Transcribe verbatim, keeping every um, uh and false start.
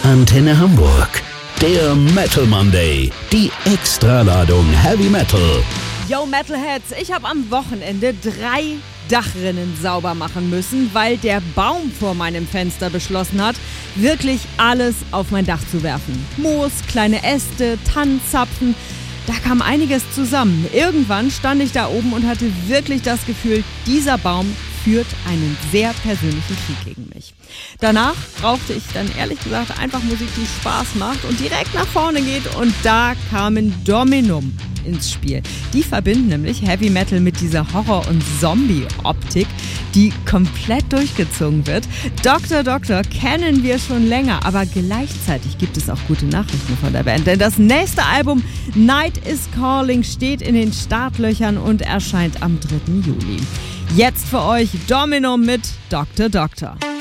Antenne Hamburg. Der Metal Monday. Die Extraladung Heavy Metal. Yo Metalheads, ich habe am Wochenende drei Dachrinnen sauber machen müssen, weil der Baum vor meinem Fenster beschlossen hat, wirklich alles auf mein Dach zu werfen. Moos, kleine Äste, Tannenzapfen, da kam einiges zusammen. Irgendwann stand ich da oben und hatte wirklich das Gefühl, dieser Baum führt einen sehr persönlichen Krieg gegen mich. Danach brauchte ich dann ehrlich gesagt einfach Musik, die Spaß macht und direkt nach vorne geht, und da kamen Dominum ins Spiel. Die verbinden nämlich Heavy Metal mit dieser Horror- und Zombie-Optik, die komplett durchgezogen wird. Doktor Doktor kennen wir schon länger, aber gleichzeitig gibt es auch gute Nachrichten von der Band, denn das nächste Album Night is Calling steht in den Startlöchern und erscheint am dritten Juli. Jetzt für euch Dominum mit Doktor Doktor.